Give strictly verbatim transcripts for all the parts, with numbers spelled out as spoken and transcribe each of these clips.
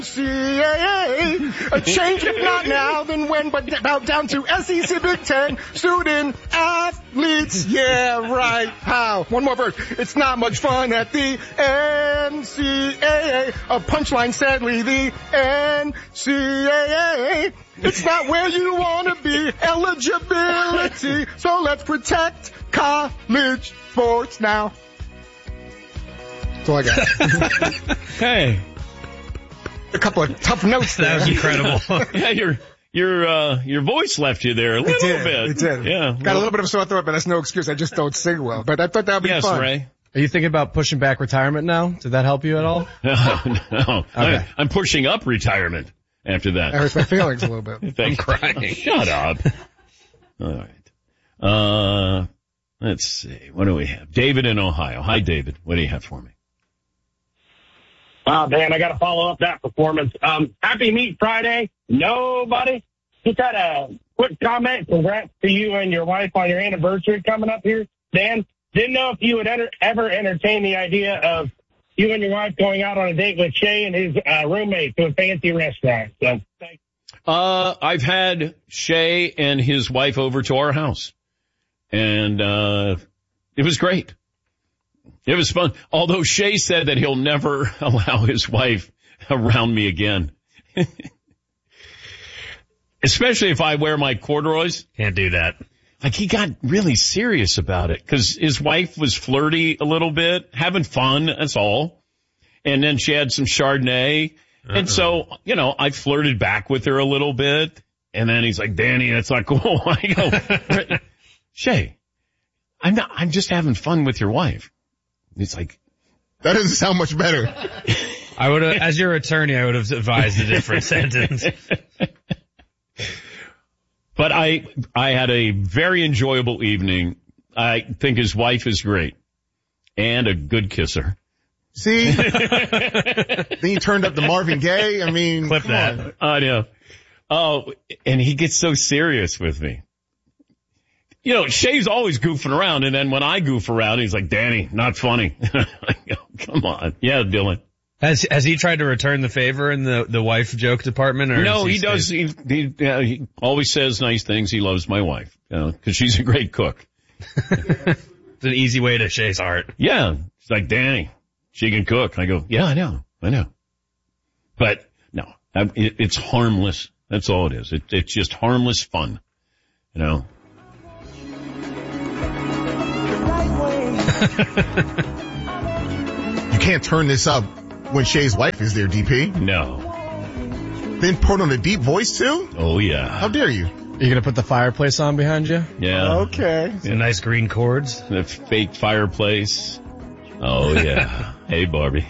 C A A, a change if not now, then when, but about down to S E C Big Ten, student athletes, yeah, right, how? One more verse. It's not much fun at the N C A A, a punchline, sadly, the N C A A. It's not where you want to be, eligibility, so let's protect college sports now. That's all I got. Hey. A couple of tough notes there. That was incredible. Yeah, your your uh your voice left you there a little it did, bit. It did. Yeah. Got a little bit of a sore throat, but that's no excuse. I just don't sing well. But I thought that would be yes, fun. Ray. Are you thinking about pushing back retirement now? Did that help you at all? No, no. Okay. I, I'm pushing up retirement after that. That hurts my feelings a little bit. I'm crying. Shut up. All right. Uh, let's see. What do we have? David in Ohio. Hi, David. What do you have for me? Oh, man, I got to follow up that performance. Um, happy Meat Friday. Nobody. Just had a quick comment. Congrats to you and your wife on your anniversary coming up here. Dan, didn't know if you would enter, ever entertain the idea of you and your wife going out on a date with Shay and his uh, roommate to a fancy restaurant. So, thanks. Uh, I've had Shay and his wife over to our house, and uh, it was great. It was fun. Although Shay said that he'll never allow his wife around me again. Especially if I wear my corduroys. Can't do that. Like, he got really serious about it because his wife was flirty a little bit, having fun, that's all. And then she had some Chardonnay. Uh-uh. And so, you know, I flirted back with her a little bit. And then he's like, Danny, that's not cool. I go, Shay, I'm not, I'm just having fun with your wife. He's like, that doesn't sound much better. I would have, as your attorney, I would have advised a different sentence. But I, I had a very enjoyable evening. I think his wife is great and a good kisser. See? Then you turned up the Marvin Gaye. I mean, clip that. On. I know. Oh, and he gets so serious with me. You know, Shay's always goofing around, and then when I goof around, he's like, Danny, not funny. I go, come on. Yeah, Dylan. Has has he tried to return the favor in the, the wife joke department? Or No, he, he does. He, he, yeah, he always says nice things. He loves my wife, you know, because she's a great cook. It's an easy way to Shay's heart. Yeah. She's like, Danny, she can cook. I go, yeah, I know. I know. But no, I, it, it's harmless. That's all it is. It, it's just harmless fun, you know. You can't turn this up when Shay's wife is there, D P. No. Then put on a deep voice too? Oh, yeah. How dare you? Are you going to put the fireplace on behind you? Yeah. Okay. Some nice green cords. The fake fireplace. Oh, yeah. Hey, Barbie.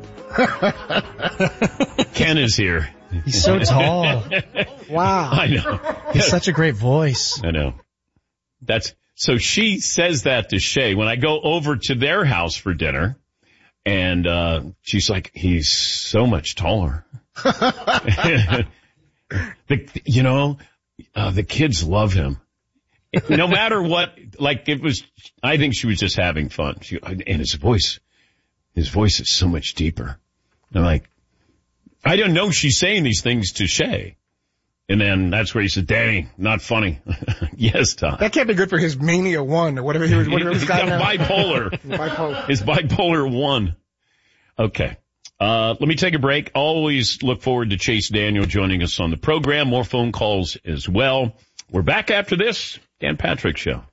Ken is here. He's so tall. Wow. I know. He's such a great voice. I know. That's, so she says that to Shay when I go over to their house for dinner, and, uh, she's like, he's so much taller. the, you know, uh, the kids love him. No matter what, like it was, I think she was just having fun. She, and his voice, his voice is so much deeper. I'm like, I don't know she's saying these things to Shay. And then that's where he said, Danny, not funny. Yes, Tom. That can't be good for his mania one or whatever he was, whatever he's got now. Bipolar. Bipolar. His bipolar one. Okay. Uh, let me take a break. Always look forward to Chase Daniel joining us on the program. More phone calls as well. We're back after this. Dan Patrick Show.